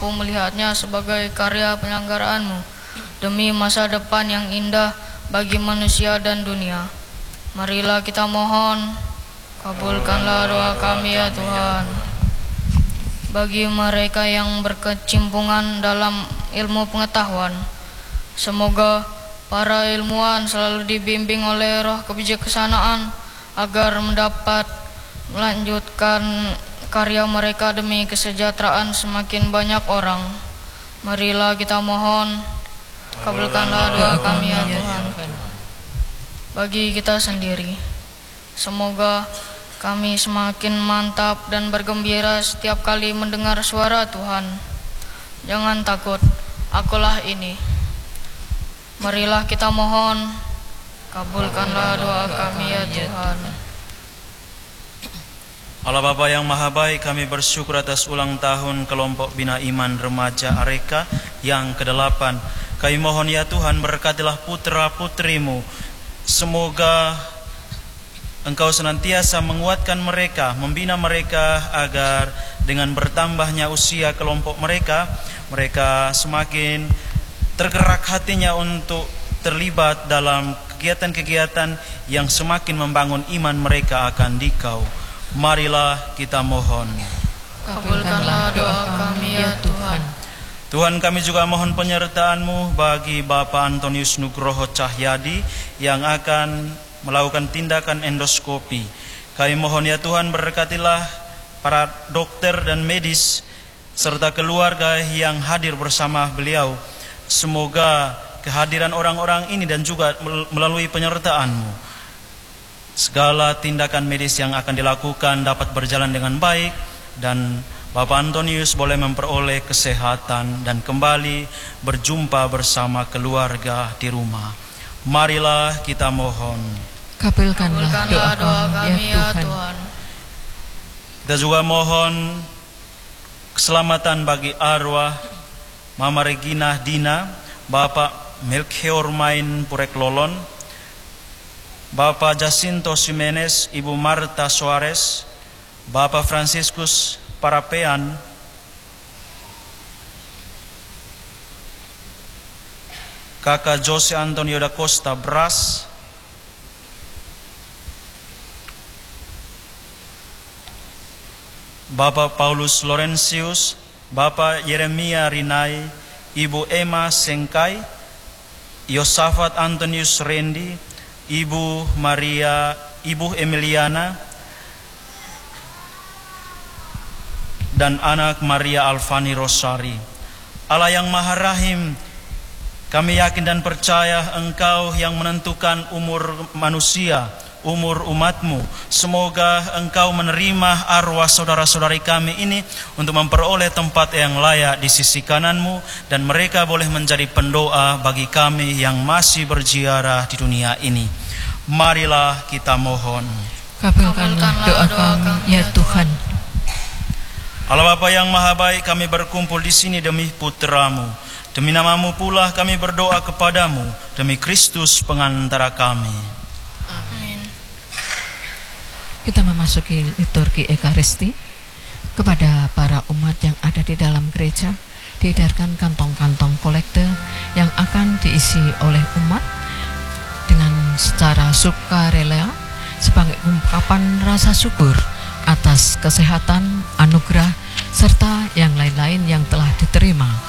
Aku melihatnya sebagai karya penyelenggaraanmu demi masa depan yang indah bagi manusia dan dunia. Marilah kita mohon, kabulkanlah doa kami ya Tuhan. Bagi mereka yang berkecimpungan dalam ilmu pengetahuan, semoga para ilmuwan selalu dibimbing oleh roh kebijaksanaan agar mendapat melanjutkan karya mereka demi kesejahteraan semakin banyak orang. Marilah kita mohon, kabulkanlah doa kami ya Tuhan. Bagi kita sendiri, semoga kami semakin mantap dan bergembira setiap kali mendengar suara Tuhan. Jangan takut, akulah ini. Marilah kita mohon, kabulkanlah doa kami ya Tuhan. Allah Bapa yang Maha Baik, kami bersyukur atas ulang tahun kelompok Bina Iman Remaja Areka yang ke-8. Kami mohon ya Tuhan, berkatilah putra-putrimu. Semoga Engkau senantiasa menguatkan mereka, membina mereka agar dengan bertambahnya usia kelompok mereka, mereka semakin tergerak hatinya untuk terlibat dalam kegiatan-kegiatan yang semakin membangun iman mereka akan Dikau. Marilah kita mohon, kabulkanlah doa kami ya Tuhan. Tuhan, kami juga mohon penyertaan-Mu bagi Bapak Antonius Nugroho Cahyadi yang akan melakukan tindakan endoskopi. Kami mohon ya Tuhan, berkatilah para dokter dan medis serta keluarga yang hadir bersama beliau. Semoga kehadiran orang-orang ini dan juga melalui penyertaan-Mu, segala tindakan medis yang akan dilakukan dapat berjalan dengan baik dan Bapak Antonius boleh memperoleh kesehatan dan kembali berjumpa bersama keluarga di rumah. Marilah kita mohon, kabulkanlah doa kami ya Tuhan. Kita juga mohon keselamatan bagi arwah Mama Regina Dina, Bapak Melchior Main Purek Lolon, Bapak Jacinto Jimenez, Ibu Marta Suarez, Bapak Franciscus Parapean, Kakak Jose Antonio da Costa Bras, Bapak Paulus Laurentius, Bapak Yeremia Rinai, Ibu Emma Sengkai, Yosafat Antonius Rendi, Ibu Maria, Ibu Emiliana, dan anak Maria Alfani Rosari. Allah yang Maha Rahim, kami yakin dan percaya Engkau yang menentukan umur manusia, umur umat-Mu. Semoga Engkau menerima arwah saudara-saudari kami ini untuk memperoleh tempat yang layak di sisi kanan-Mu, dan mereka boleh menjadi pendoa bagi kami yang masih berziarah di dunia ini. Marilah kita mohon, kabulkanlah doa kami ya Tuhan. Allah Bapa yang Maha Baik, kami berkumpul di sini demi putra-Mu. Demi nama-Mu pula kami berdoa kepadamu, demi Kristus pengantara kami. Amin. Kita memasuki liturgi Ekaristi. Kepada para umat yang ada di dalam gereja, diedarkan kantong-kantong kolekte yang akan diisi oleh umat dengan secara sukarela sebagai ungkapan rasa syukur atas kesehatan, anugerah, serta yang lain-lain yang telah diterima